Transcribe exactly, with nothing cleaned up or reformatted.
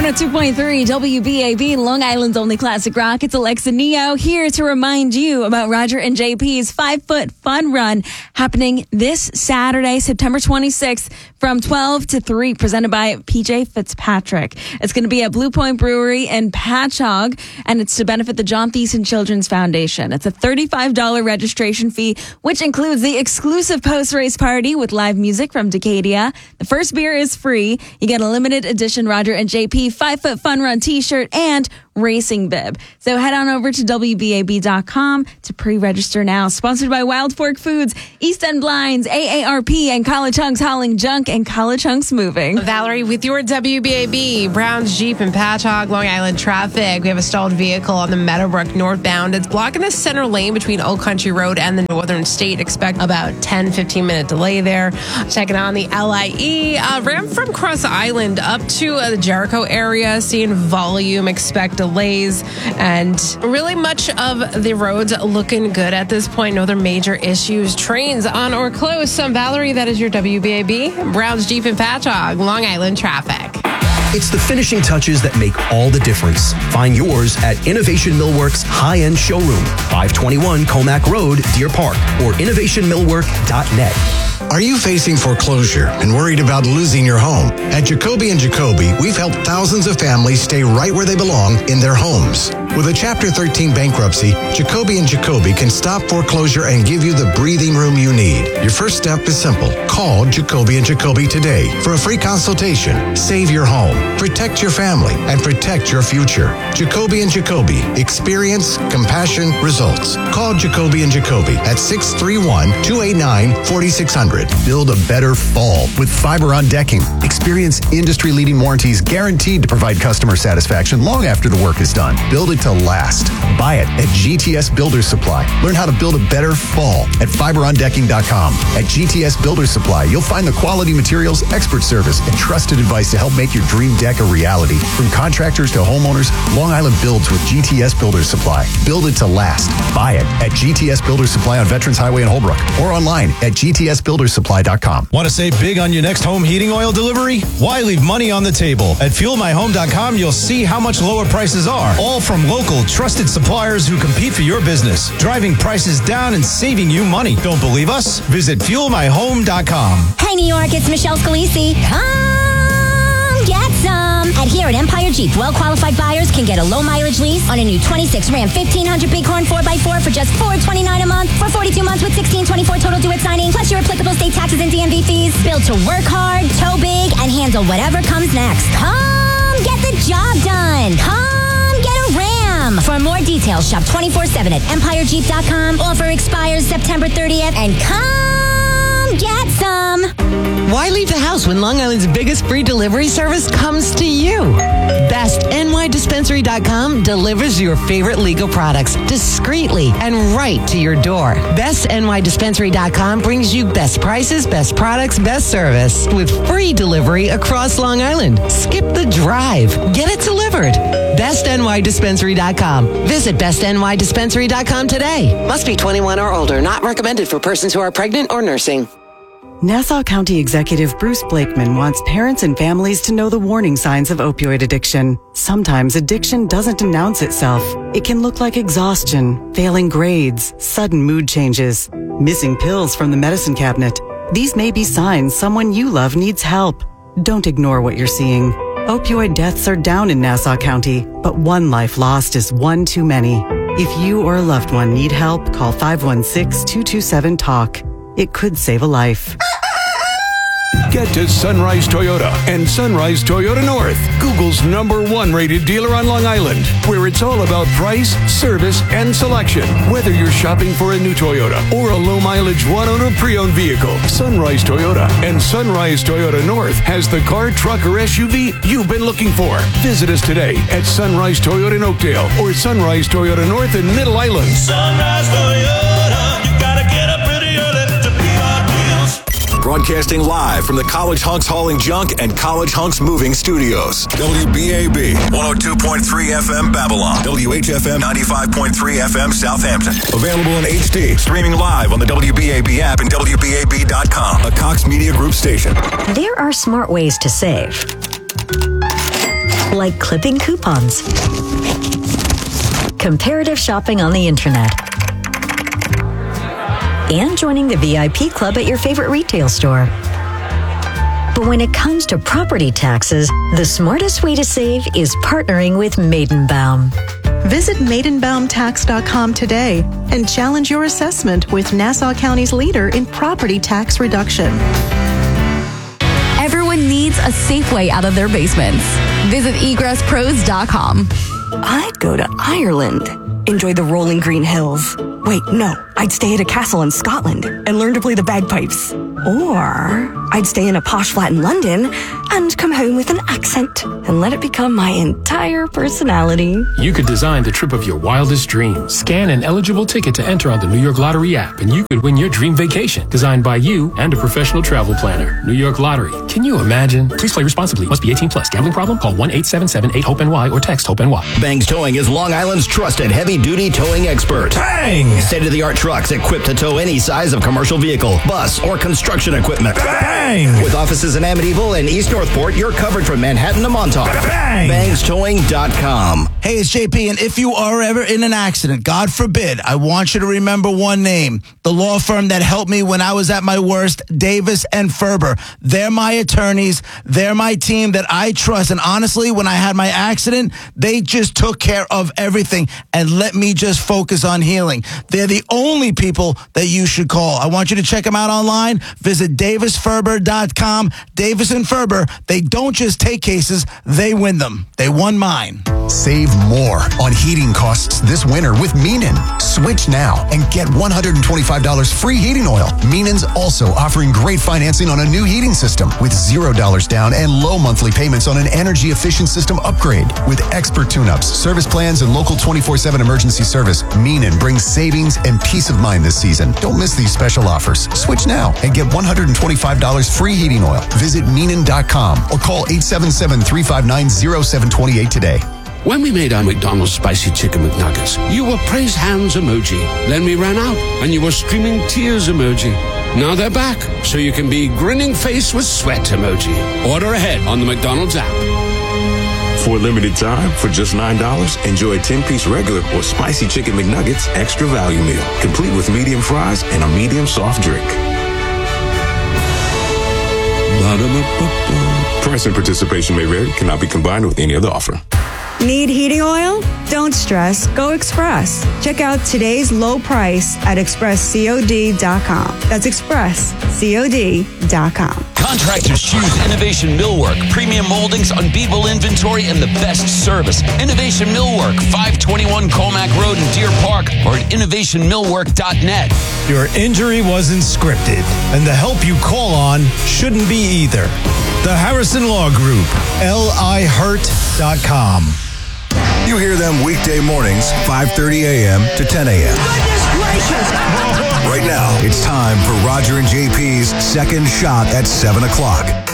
oh two point three W B A B, Long Island's only classic rock. It's Alexa Neo here to remind you about Roger and J P's five-foot fun run happening this Saturday, September twenty-sixth from twelve to three, presented by P J Fitzpatrick. It's going to be at Blue Point Brewery in Patchogue, and it's to benefit the John Thiessen Children's Foundation. It's a thirty-five dollars registration fee, which includes the exclusive post-race party with live music from Decadia. The first beer is free. You get a limited edition Roger and J P five-foot fun run t-shirt and racing bib. So head on over to W B A B dot com to pre-register now. Sponsored by Wild Fork Foods, East End Blinds, A A R P, and College Hunks Hauling Junk and College Hunks Moving. Valerie with your W B A B. Brown's Jeep and Patchogue, Long Island traffic. We have a stalled vehicle on the Meadowbrook northbound. It's blocking the center lane between Old Country Road and the Northern State. Expect about ten, fifteen minute delay there. Checking on the L I E. Uh, ramp from Cross Island up to uh, the Jericho area. Seeing volume. Expect delays. And really much of the roads looking good at this point. No other major issues. Trains on or close. Um, Valerie, that is your W B A B. Brown's Jeep and Patchogue, Long Island traffic. It's the finishing touches that make all the difference. Find yours at Innovation Millwork's high-end showroom, five twenty-one Comac Road, Deer Park, or innovation millwork dot net. Are you facing foreclosure and worried about losing your home? At Jacoby and Jacoby, we've helped thousands of families stay right where they belong in their homes. With a Chapter thirteen bankruptcy, Jacoby and Jacoby can stop foreclosure and give you the breathing room you need. Your first step is simple. Call Jacoby and Jacoby today for a free consultation. Save your home, protect your family, and protect your future. Jacoby and Jacoby. Experience, compassion, results. Call Jacoby and Jacoby at six three one, two eight nine, four six zero zero. Build a better fall with Fiber on Decking. Experience industry-leading warranties guaranteed to provide customer satisfaction long after the work is done. Build it to last. Buy it at G T S Builders Supply. Learn how to build a better fall at fiber on decking dot com. At G T S Builders Supply, you'll find the quality materials, expert service, and trusted advice to help make your dream deck a reality. From contractors to homeowners, Long Island builds with G T S Builders Supply. Build it to last. Buy it at G T S Builders Supply on Veterans Highway in Holbrook or online at G T S builders supply dot com. Want to save big on your next home heating oil delivery? Why leave money on the table? At fuel my home dot com, you'll see how much lower prices are, all from local, trusted suppliers who compete for your business, driving prices down and saving you money. Don't believe us? Visit fuel my home dot com. Hey, New York, it's Michelle Scalisi. Come get some. At here at Empire Jeep, well-qualified buyers can get a low-mileage lease on a new twenty-six Ram fifteen hundred Bighorn four by four for just four hundred twenty-nine dollars a month for forty-two months with sixteen twenty-four total due at signing, plus your applicable state taxes and D M V fees. Built to work hard, tow big, and handle whatever comes next. Come get the job done. Come get a Ram. For more details, shop twenty-four seven at empire jeep dot com. Offer expires September thirtieth, and come get some. Why leave the house when Long Island's biggest free delivery service comes to you? best N Y dispensary dot com delivers your favorite legal products discreetly and right to your door. best N Y dispensary dot com brings you best prices, best products, best service with free delivery across Long Island. Skip the drive. Get it delivered. best N Y dispensary dot com. Visit best N Y dispensary dot com today. Must be twenty-one or older. Not recommended for persons who are pregnant or nursing. Nassau County Executive Bruce Blakeman wants parents and families to know the warning signs of opioid addiction. Sometimes addiction doesn't announce itself. It can look like exhaustion, failing grades, sudden mood changes, missing pills from the medicine cabinet. These may be signs someone you love needs help. Don't ignore what you're seeing. Opioid deaths are down in Nassau County, but one life lost is one too many. If you or a loved one need help, call five one six, two two seven, talk. It could save a life. Get to Sunrise Toyota and Sunrise Toyota North, Google's number one rated dealer on Long Island, where it's all about price, service, and selection. Whether you're shopping for a new Toyota or a low-mileage one-owner pre-owned vehicle, Sunrise Toyota and Sunrise Toyota North has the car, truck, or S U V you've been looking for. Visit us today at Sunrise Toyota in Oakdale or Sunrise Toyota North in Middle Island. Sunrise Toyota, you gotta get up pretty early to be our deals. Broadcasting live from the College Hunks Hauling Junk and College Hunks Moving Studios. W B A B one oh two point three F M Babylon. W H F M ninety-five point three F M Southampton. Available in H D. Streaming live on the W B A B app and W B A B dot com. A Cox Media Group station. There are smart ways to save. like clipping coupons, comparative shopping on the internet, and joining the V I P club at your favorite retail store. But when it comes to property taxes, the smartest way to save is partnering with Maidenbaum. Visit Maidenbaum Tax dot com today and challenge your assessment with Nassau County's leader in property tax reduction. Everyone needs a safe way out of their basements. Visit egress pros dot com. I'd go to Ireland. Enjoy the rolling green hills. Wait, no. I'd stay at a castle in Scotland and learn to play the bagpipes. Or I'd stay in a posh flat in London and come home with an accent and let it become my entire personality. You could design the trip of your wildest dreams. Scan an eligible ticket to enter on the New York Lottery app, and you could win your dream vacation, designed by you and a professional travel planner. New York Lottery. Can you imagine? Please play responsibly. Must be eighteen plus. Gambling problem? Call one eight seven seven eight hope N Y or text HOPE-N Y. Bangs Towing is Long Island's trusted heavy-duty towing expert. Bang! State-of-the-art trucks equipped to tow any size of commercial vehicle, bus, or construction equipment. Bang! With offices in Amityville and East Northport, you're covered from Manhattan to Montauk. Bang! bangs towing dot com. Hey, it's J P, and if you are ever in an accident, God forbid, I want you to remember one name. The law firm that helped me when I was at my worst, Davis and Ferber. They're my attorneys. They're my team that I trust. And honestly, when I had my accident, they just took care of everything and let me just focus on healing. They're the only people that you should call. I want you to check them out online. Visit davis ferber dot com. Davis and Ferber, they don't just take cases, they win them. They won mine. Save more on heating costs this winter with Menon. Switch now and get one hundred twenty-five dollars free heating oil. Menon's also offering great financing on a new heating system with zero dollars down and low monthly payments on an energy efficient system upgrade. With expert tune-ups, service plans, and local twenty-four seven emergency service, Menon brings savings and peace of mind this season. Don't miss these special offers. Switch now and get one hundred twenty-five dollars free heating oil. Visit Menon dot com or call eight seven seven, three five nine, zero seven two eight today. When we made our McDonald's Spicy Chicken McNuggets, you were praise hands emoji. Then we ran out, and you were screaming tears emoji. Now they're back, so you can be grinning face with sweat emoji. Order ahead on the McDonald's app. For a limited time, for just nine dollars, enjoy a ten-piece regular or Spicy Chicken McNuggets extra value meal, complete with medium fries and a medium soft drink. Ba-da-ba-ba-ba. Price and participation may vary, cannot be combined with any other offer. Need heating oil? Don't stress. Go Express. Check out today's low price at express cod dot com. That's express cod dot com. Contractors choose Innovation Millwork, premium moldings, unbeatable inventory, and the best service. Innovation Millwork, five twenty-one Colmack Road in Deer Park, or at innovation millwork dot net. Your injury wasn't scripted, and the help you call on shouldn't be either. The Harrison Law Group, L I hurt dot com. You hear them weekday mornings, five thirty a.m. to ten a.m. Goodness gracious! Right now, it's time for Roger and J P's second shot at seven o'clock.